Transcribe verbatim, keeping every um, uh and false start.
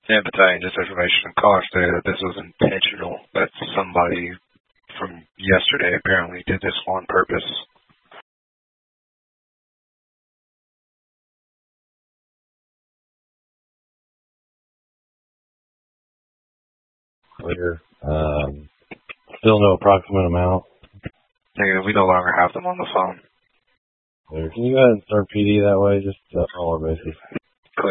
Yeah, battalion, just information. Caller stated that this was intentional, that somebody from yesterday apparently did this on purpose. Clear. Um, still no approximate amount. Negative, we no longer have them on the phone. Clear. Can you go ahead and start P D that way? Just uh, all our bases.